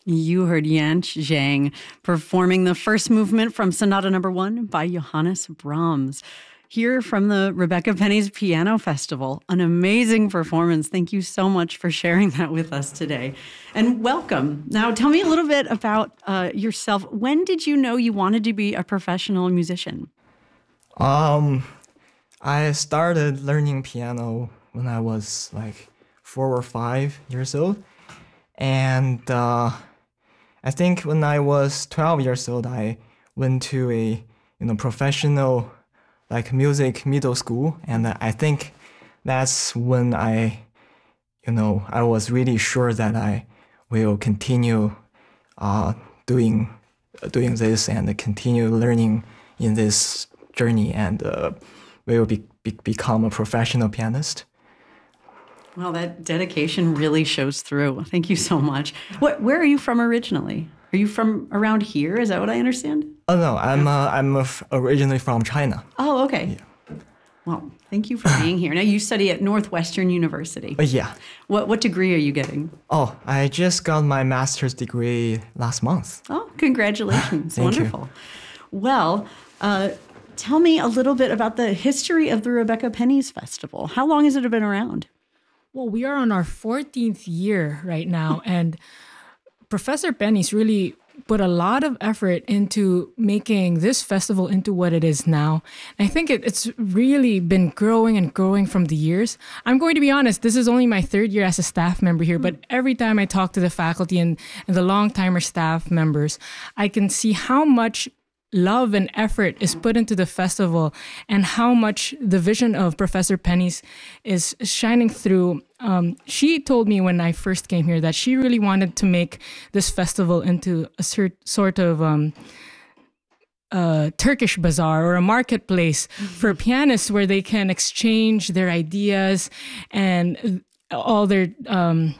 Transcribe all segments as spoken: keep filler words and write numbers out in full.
You heard Yanch Zhang performing the first movement from Sonata Number One by Johannes Brahms. Here from the Rebecca Penny's Piano Festival. An amazing performance. Thank you so much for sharing that with us today. And welcome. Now, tell me a little bit about uh, yourself. When did you know you wanted to be a professional musician? Um, I started learning piano when I was like four or five years old. And uh, I think when I was twelve years old, I went to a you know professional like music middle school, and I think that's when I, you know, I was really sure that I will continue uh, doing doing this and continue learning in this journey, and uh, will be, be, become a professional pianist. Well, that dedication really shows through. Thank you so much. What, where are you from originally? Are you from around here? Is that what I understand? Oh no, I'm uh, I'm uh, f- originally from China. Oh, okay. Yeah. Well, thank you for being here. Now, you study at Northwestern University. Uh, yeah. What what degree are you getting? Oh, I just got my master's degree last month. Oh, congratulations. Thank Wonderful. you. Well, uh, tell me a little bit about the history of the Rebecca Penny's Festival. How long has it been around? Well, we are on our fourteenth year right now, and Professor Penny's really put a lot of effort into making this festival into what it is now. And I think it, it's really been growing and growing from the years. I'm going to be honest, this is only my third year as a staff member here, but every time I talk to the faculty and, and the long-timer staff members, I can see how much love and effort is put into the festival and how much the vision of Professor Penny's is shining through. Um, she told me when I first came here that she really wanted to make this festival into a cert- sort of um, uh, Turkish bazaar or a marketplace for pianists where they can exchange their ideas and all their um,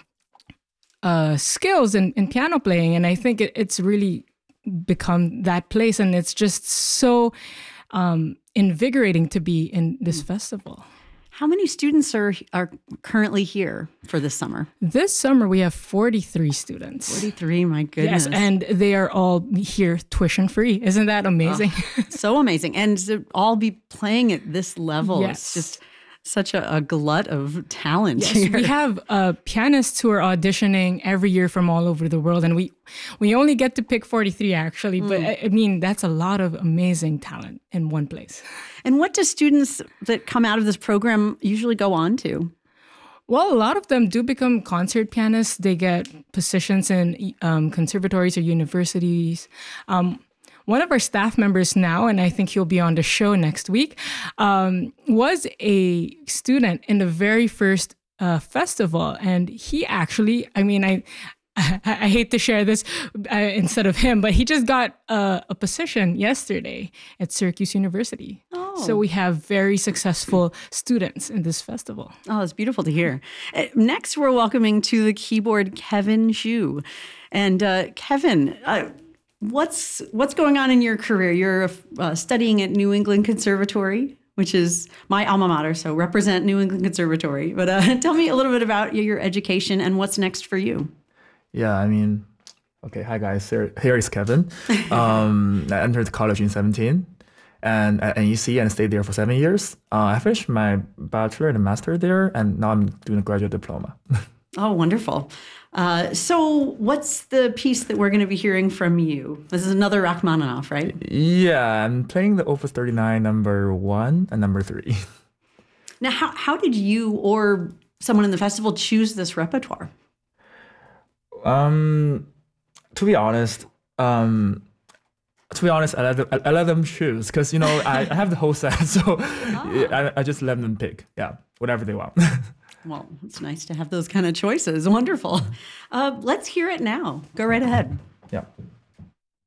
uh, skills in, in piano playing. And I think it, it's really become that place, and it's just so um, invigorating to be in this festival. How many students are are currently here for this summer? This summer we have forty-three students. forty-three, my goodness. Yes, and they are all here tuition free. Isn't that amazing? Oh, so amazing. And to all be playing at this level, Yes. it's just such a, a glut of talent Yes, here. we have uh, pianists who are auditioning every year from all over the world, and we we only get to pick forty-three actually, mm. but I, I mean, that's a lot of amazing talent in one place. And what do students that come out of this program usually go on to? Well, a lot of them do become concert pianists. They get positions in um, conservatories or universities. Um, One of our staff members now, and I think he'll be on the show next week, um, was a student in the very first uh, festival. And he actually, I mean, I I, I hate to share this uh, instead of him, but he just got uh, a position yesterday at Syracuse University. Oh. So we have very successful students in this festival. Oh, it's beautiful to hear. Uh, Next, we're welcoming to the keyboard Kevin Zhu. And uh, Kevin, uh, What's what's going on in your career? You're uh, studying at New England Conservatory, which is my alma mater, so represent New England Conservatory. But uh, tell me a little bit about your education and what's next for you. Yeah, I mean, okay, hi guys, here, here is Kevin. Um, I entered college in seventeen and at N E C and stayed there for seven years. Uh, I finished my bachelor and master there, and now I'm doing a graduate diploma. Oh, wonderful. Uh, so what's the piece that we're going to be hearing from you? This is another Rachmaninoff, right? Yeah, I'm playing the Opus thirty-nine number one and number three. Now, how, how did you or someone in the festival choose this repertoire? Um, to be honest, um, to be honest, I let them, I let them choose because, you know, I, I have the whole set, so oh. I, I just let them pick, yeah, whatever they want. Well, it's nice to have those kind of choices. Wonderful. Uh, let's hear it now. Go right ahead. Yeah.